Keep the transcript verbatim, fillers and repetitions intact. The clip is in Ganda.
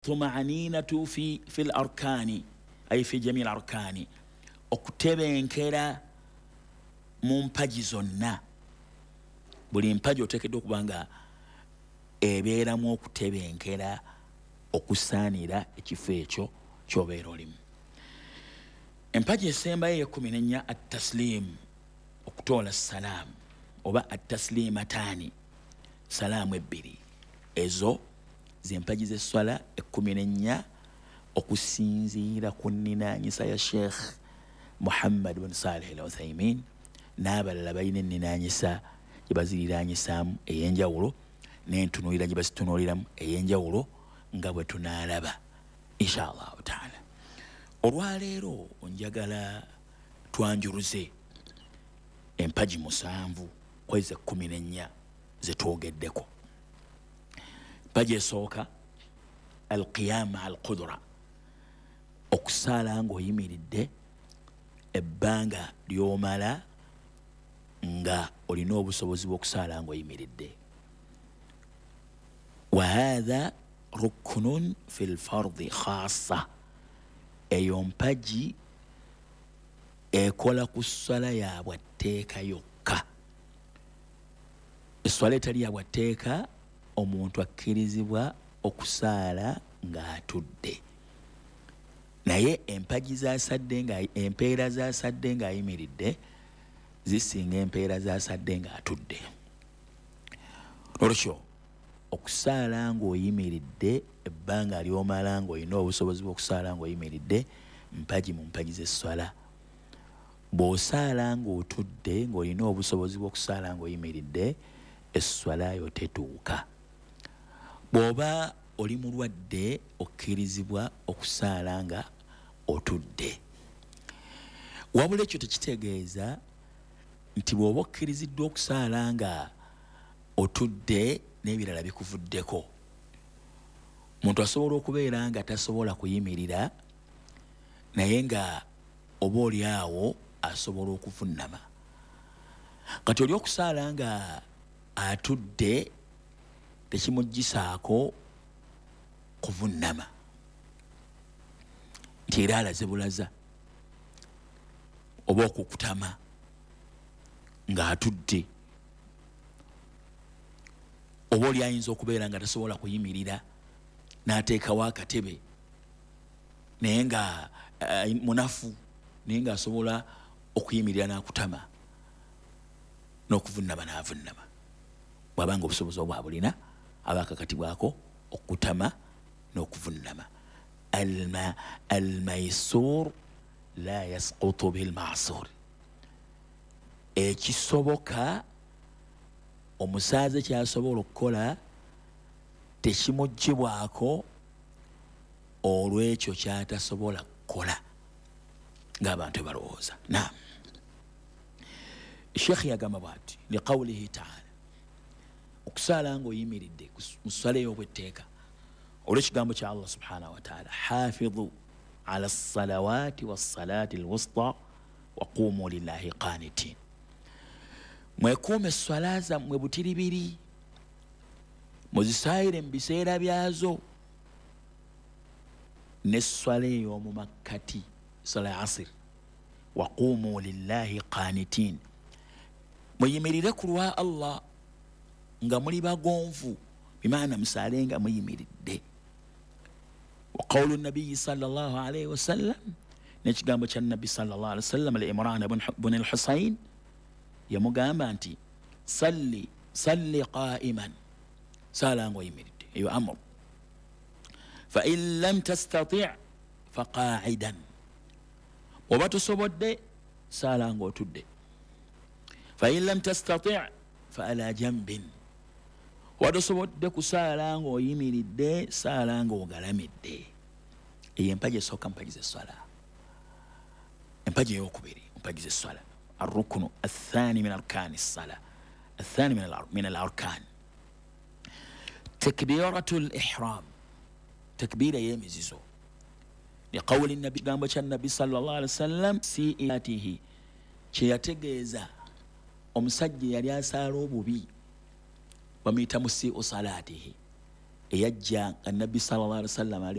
طمأنينة في في الأركان أي في جميع الأركان okutebenkera mu mpagi zonna buli mpagi oteekeddwa okuba nga ebeeramu okutebenkera okusaanira ekifo ekyo ky'obeera olimu. Empagi esembayo ey'ekkumi n'ennya at-tasliim okutoola salaamu oba at-tasliimataani salaamu ebbiri. Ezo z'empagi z'esswala ekkumi n'ennya okusinziira ku nninaanyisa ya Sheikh Muhammad bin Salih al-Uthaymin n'abalala balina enninaanyisa gye baziriraanyisaamu ey'enjawulo n'entunuulira gye bazitunuuliramu ey'enjawulo nga bwe tunaalaba inshallah taala. Olwaleero njagala twanjuruze empagi musanvu kwezi ekkumi n'ennya ze twogeddeko. Empagi esooka al-qiyaama al-qudra okusaala ng'oyimiridde ebbanga ly'omala nga olina obusobozi bw'okusaala ng'oyimiridde. Wa haadha ruknun fi lfardi khaassa, eyo mpagi ekola ku sswala ya bwatteeka yokka. Esswala etali ya bwatteeka omuntu akkirizibwa okusaala ng'atudde, naye empagi z'asadde nga empeera z'asadde ng'ayimiridde zisinga empeera z'asadde ng'atudde. Olwekyo okusaala ng'oyimiridde ebbanga ly'omala ng'olina obusobozi bw'okusaala ng'oyimiridde mpagi mu mpagi z'esswala. Bw'osaala ng'otudde ng'olina obusobozi bw'okusaala ng'oyimiridde esswala yo tetuuka. Bw'oba oli mulwadde okkirizibwa okusaala nga otudde. Wabula ekyo tekitegeeza nti bw'oba okkiriziddwa okusaala nga otudde n'ebirala bikuvuddeko. Omuntu asobola okubeera nga tasobola kuyimirira naye nga oba oli awo asobola okuvunnama. Kati oli okusaala nga atudde tekimuggisaako kuvunnama nti era alaze bulaza oba okukutama ng'atudde, oba oli ayinza okubeera nga tasobola kuyimirira n'ateekawo akatebe naye nga uh, munafu naye ng'asobola okuyimirira n'akutama n'okuvunnama n'avunnama. Bw'aba nga obusobozi obwa bulina aba akakatibwako okutama n'okuvunnama. Alma almaysur la yasqutu bilmasur, ekisoboka omusaaze kyasobola okukola tekimuggyibwako olw'ekyo kyatasobola kukola ng'abantu balowooza. Naam, Sheikh yagamba bw'ati liqawlihi taala, okusaala ng'oyimiridde mu ssala ey'obwetteeka olw'ekigambo kya Allah subhanahu wa taala, hafidhu ala salawaati wassalaati alwusta wa qumu lillahi qanitin, mwekuume esswala zammwe butiribiri muzisaayire mu biseera byazo, n'esswala ey'omu makkati ssala ya asir, wa qumu lillahi qanitin, muyimirire ku lwa Allah nga muli bagonvu, bimaana musaale nga muyimiridde. Wa qawlu nabiyyi sallallahu alayhi wa sallam, n'ekigambo kya nabbi sallallahu alayhi wa sallam li Imran bin al-Husayn yamugamba nti salli salli qa'iman, saala ng'oyimiridde, eyo amru. Fa in lam tastati' fa qa'idan, oba tosobodde saala ng'otudde. Fa in lam tastati' fa ala jambin, oba tosobodde kusaala ng'oyimiridde saala ng'ogalamidde. Eyo empagi esooka mpagi z'esswala. Empagi ey'okubiri mpagi z'esswala الركن الثاني من أركان الصلاة، الثاني من من الأركان تكبيرة الإحرام، تكبير يمزيزو، لقول النبي قام النبي صلى الله عليه وسلم سيئاته كياتجيزا omusajja yali asaala obubi bamuyita musii'u salaatihi, eyajja nga nabbi sallallahu alaihi wasallam ali